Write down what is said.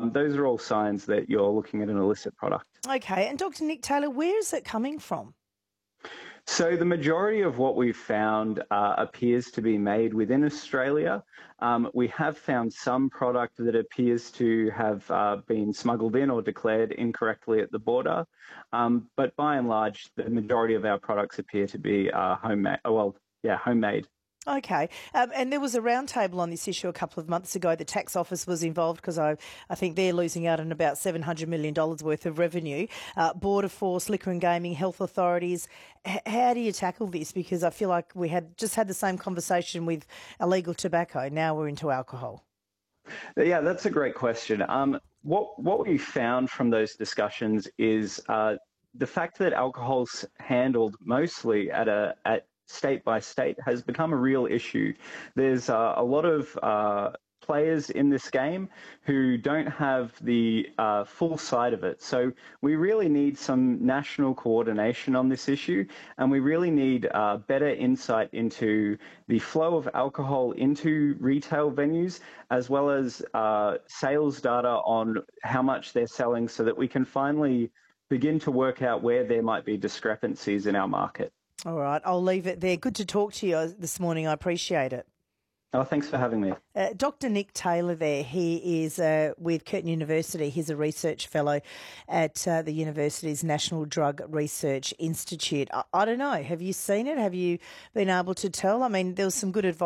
those are all signs that you're looking at an illicit product. Okay, and Dr. Nick Taylor, where is it coming from? So the majority of what we've found appears to be made within Australia. We have found some product that appears to have been smuggled in or declared incorrectly at the border. But by and large, the majority of our products appear to be homemade. Homemade. Okay, and there was a roundtable on this issue a couple of months ago. The tax office was involved because I think they're losing out on about $700 million worth of revenue. Border Force, Liquor and Gaming, health authorities. How do you tackle this? Because I feel like we had the same conversation with illegal tobacco. Now we're into alcohol. Yeah, that's a great question. What we found from those discussions is the fact that alcohol's handled mostly at state by state has become a real issue. There's a lot of players in this game who don't have the full side of it. So we really need some national coordination on this issue, and we really need better insight into the flow of alcohol into retail venues, as well as sales data on how much they're selling, so that we can finally begin to work out where there might be discrepancies in our market. All right, I'll leave it there. Good to talk to you this morning. I appreciate it. Oh, thanks for having me. Dr. Nick Taylor there, he is with Curtin University. He's a research fellow at the university's National Drug Research Institute. I don't know, have you seen it? Have you been able to tell? I mean, there was some good advice